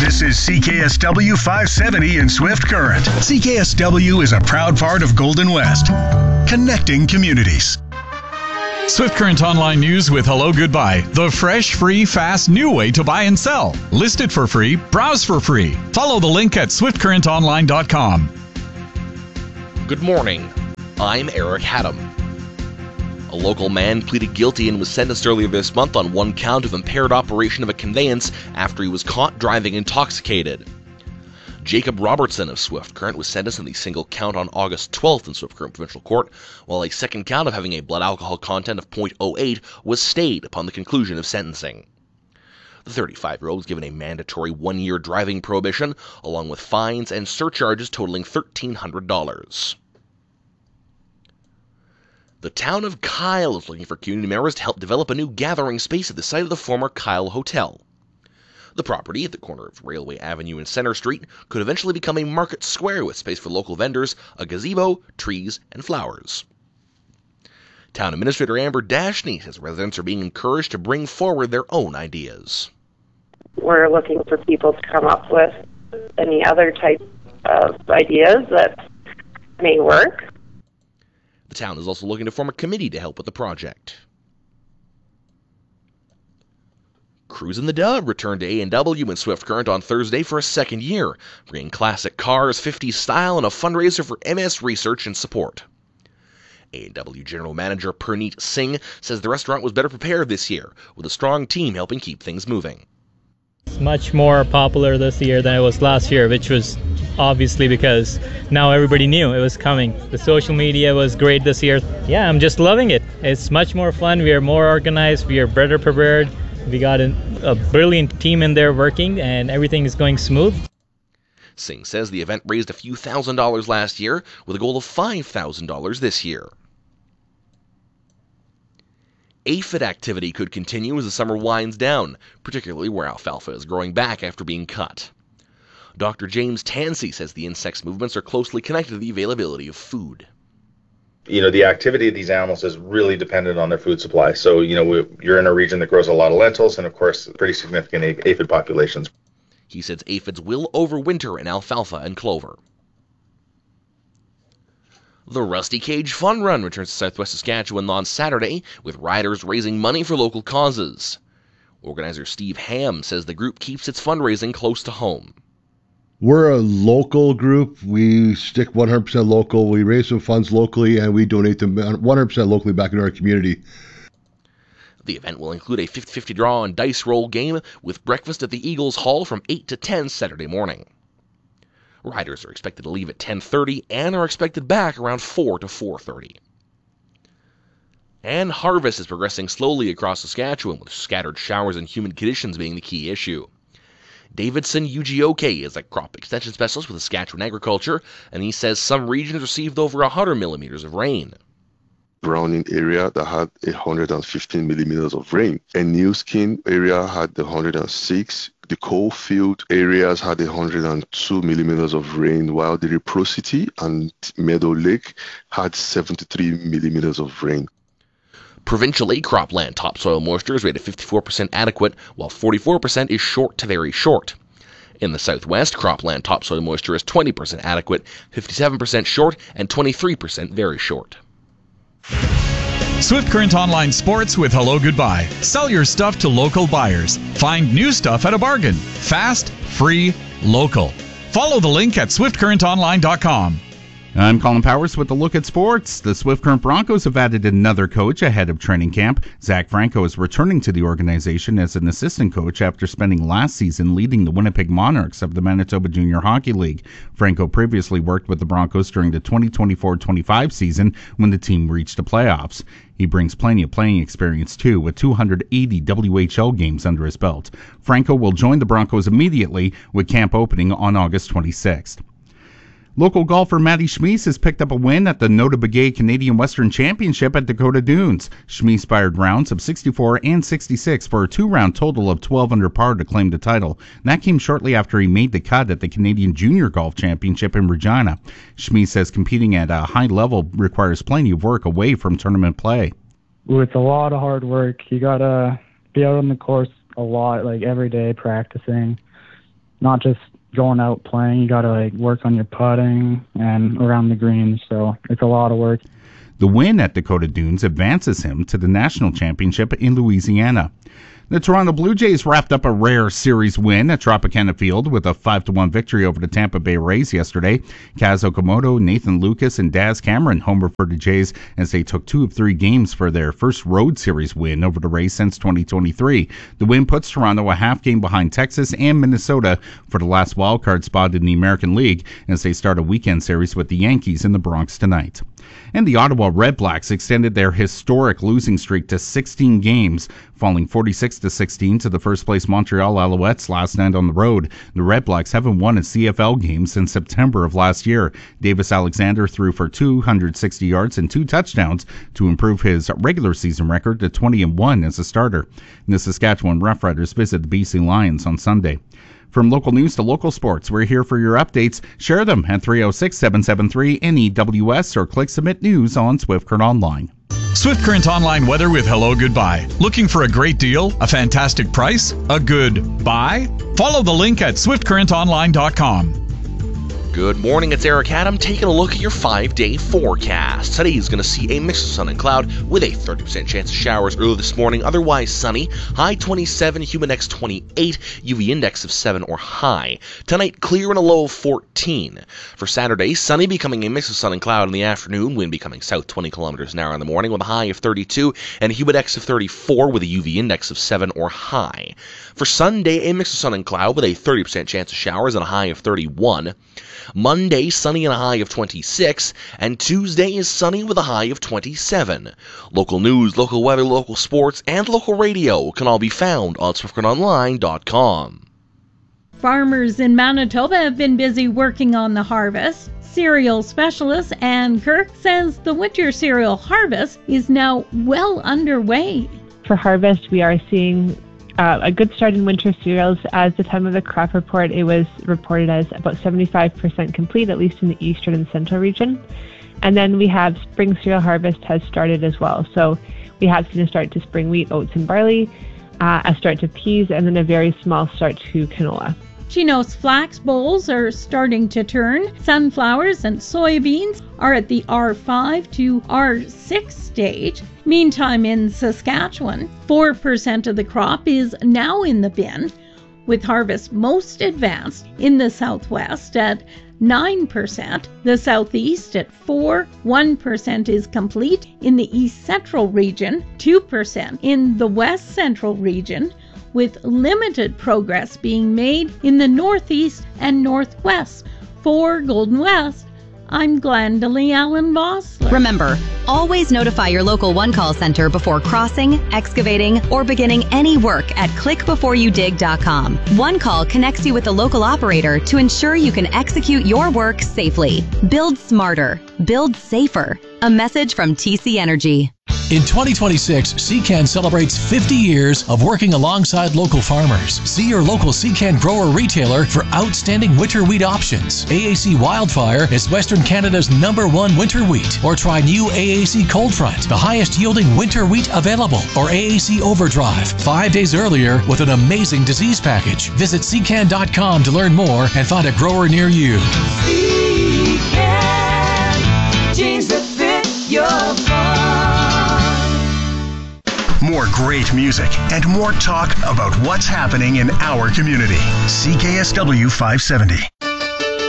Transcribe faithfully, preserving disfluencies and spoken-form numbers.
This is C K S W five seventy in Swift Current. C K S W is a proud part of Golden West, connecting communities. Swift Current Online News with Hello Goodbye, the fresh, free, fast, new way to buy and sell. List it for free, browse for free. Follow the link at swift current online dot com. Good morning. I'm Eric Haddam. A local man pleaded guilty and was sentenced earlier this month on one count of impaired operation of a conveyance after he was caught driving intoxicated. Jacob Robertson of Swift Current was sentenced in the single count on August twelfth in Swift Current Provincial Court, while a second count of having a blood alcohol content of point oh eight was stayed upon the conclusion of sentencing. The thirty-five-year-old was given a mandatory one-year driving prohibition, along with fines and surcharges totaling thirteen hundred dollars. The town of Kyle is looking for community members to help develop a new gathering space at the site of the former Kyle Hotel. The property, at the corner of Railway Avenue and Center Street, could eventually become a market square with space for local vendors, a gazebo, trees, and flowers. Town Administrator Amber Dashney says residents are being encouraged to bring forward their own ideas. We're looking for people to come up with any other type of ideas that may work. The town is also looking to form a committee to help with the project. Cruise in the Dub returned to A and W in Swift Current on Thursday for a second year, bringing classic cars, fifties style, and a fundraiser for M S research and support. A and W General Manager Perneet Singh says the restaurant was better prepared this year, with a strong team helping keep things moving. It's much more popular this year than it was last year, which was obviously because now everybody knew it was coming. The social media was great this year. Yeah, I'm just loving it. It's much more fun. We are more organized. We are better prepared. We got a, a brilliant team in there working, and everything is going smooth. Singh says the event raised a few thousand dollars last year, with a goal of five thousand dollars this year. Aphid activity could continue as the summer winds down, particularly where alfalfa is growing back after being cut. Doctor James Tansey says the insects' movements are closely connected to the availability of food. You know, the activity of these animals is really dependent on their food supply. So, you know, we, you're in a region that grows a lot of lentils and, of course, pretty significant aphid populations. He says aphids will overwinter in alfalfa and clover. The Rusty Cage Fun Run returns to Southwest Saskatchewan on Saturday, with riders raising money for local causes. Organizer Steve Ham says the group keeps its fundraising close to home. We're a local group. We stick one hundred percent local. We raise some funds locally, and we donate them one hundred percent locally back into our community. The event will include a fifty-fifty draw and dice roll game with breakfast at the Eagles Hall from eight to ten Saturday morning. Riders are expected to leave at ten thirty and are expected back around four to four thirty. And harvest is progressing slowly across Saskatchewan, with scattered showers and humid conditions being the key issue. Davidson Ugioke is a crop extension specialist with Saskatchewan Agriculture, and he says some regions received over one hundred millimeters of rain. Browning area that had one hundred fifteen millimeters of rain, and New Skin area had one hundred six. The Coalfield areas had one hundred two millimeters of rain, while the Reciprocity and Meadow Lake had seventy-three millimeters of rain. Provincially, cropland topsoil moisture is rated fifty-four percent adequate, while forty-four percent is short to very short. In the southwest, cropland topsoil moisture is twenty percent adequate, fifty-seven percent short, and twenty-three percent very short. Swift Current Online Sports with Hello Goodbye. Sell your stuff to local buyers. Find new stuff at a bargain. Fast, free, local. Follow the link at swift current online dot com. I'm Colin Powers with a look at sports. The Swift Current Broncos have added another coach ahead of training camp. Zach Franco is returning to the organization as an assistant coach after spending last season leading the Winnipeg Monarchs of the Manitoba Junior Hockey League. Franco previously worked with the Broncos during the twenty twenty-four twenty-five season when the team reached the playoffs. He brings plenty of playing experience, too, with two hundred eighty W H L games under his belt. Franco will join the Broncos immediately, with camp opening on August twenty-sixth. Local golfer Matty Schmies has picked up a win at the Nota Begay Canadian Western Championship at Dakota Dunes. Schmies fired rounds of sixty-four and sixty-six for a two-round total of twelve under par to claim the title. And that came shortly after he made the cut at the Canadian Junior Golf Championship in Regina. Schmies says competing at a high level requires plenty of work away from tournament play. It's a lot of hard work. You got to be out on the course a lot, like every day practicing. not just going out playing. You got to like work on your putting and around the greens. So it's a lot of work. The win at Dakota Dunes advances him to the national championship in Louisiana. The Toronto Blue Jays wrapped up a rare series win at Tropicana Field with a five to one victory over the Tampa Bay Rays yesterday. Kaz Okamoto, Nathan Lucas, and Daz Cameron homered for the Jays as they took two of three games for their first road series win over the Rays since twenty twenty-three. The win puts Toronto a half game behind Texas and Minnesota for the last wildcard spot in the American League as they start a weekend series with the Yankees in the Bronx tonight. And the Ottawa Red Blacks extended their historic losing streak to sixteen games, falling forty-six to sixteen to the first-place Montreal Alouettes last night on the road. The Red Blacks haven't won a C F L game since September of last year. Davis Alexander threw for two hundred sixty yards and two touchdowns to improve his regular season record to twenty and one as a starter. And the Saskatchewan Roughriders visit the B C Lions on Sunday. From local news to local sports, we're here for your updates. Share them at three oh six, seven seven three, N E W S or click Submit News on Swift Current Online. Swift Current Online weather with Hello Goodbye. Looking for a great deal, a fantastic price, a good buy? Follow the link at swift current online dot com. Good morning, it's Eric Adam taking a look at your five-day forecast. Today is going to see a mix of sun and cloud with a thirty percent chance of showers early this morning, otherwise sunny. High twenty-seven, humid index twenty-eight, U V index of seven or high. Tonight, clear and a low of fourteen. For Saturday, sunny becoming a mix of sun and cloud in the afternoon, wind becoming south twenty kilometers an hour in the morning with a high of thirty-two and a humid index of thirty-four with a U V index of seven or high. For Sunday, a mix of sun and cloud with a thirty percent chance of showers and a high of thirty-one. Monday, sunny and a high of twenty-six, and Tuesday is sunny with a high of twenty-seven. Local news, local weather, local sports, and local radio can all be found on swift current online dot com. Farmers in Manitoba have been busy working on the harvest. Cereal specialist Ann Kirk says the winter cereal harvest is now well underway. For harvest, we are seeing Uh, a good start in winter cereals. As the time of the crop report, it was reported as about seventy-five percent complete, at least in the eastern and central region. And then we have spring cereal harvest has started as well. So we have seen a start to spring wheat, oats, and barley, uh, a start to peas, and then a very small start to canola. She knows flax bolls are starting to turn. Sunflowers and soybeans are at the R five to R six stage. Meantime, in Saskatchewan, four percent of the crop is now in the bin, with harvest most advanced in the southwest at nine percent, the southeast at four percent, one percent is complete in the east central region, two percent in the west central region, with limited progress being made in the northeast and northwest. For Golden West, I'm Glendalee Allen Vossler. Remember, always notify your local one-call center before crossing, excavating, or beginning any work at click before you dig dot com. One Call connects you with the local operator to ensure you can execute your work safely. Build smarter. Build safer. A message from T C Energy. In twenty twenty-six, C C A N celebrates fifty years of working alongside local farmers. See your local C C A N grower retailer for outstanding winter wheat options. A A C Wildfire is Western Canada's number one winter wheat. Or try new A A C Cold Front, the highest yielding winter wheat available. Or A A C Overdrive, five days earlier with an amazing disease package. Visit C C A N dot com to learn more and find a grower near you. C C A N, jeans that fit your farm. More great music and more talk about what's happening in our community. C K S W five seventy.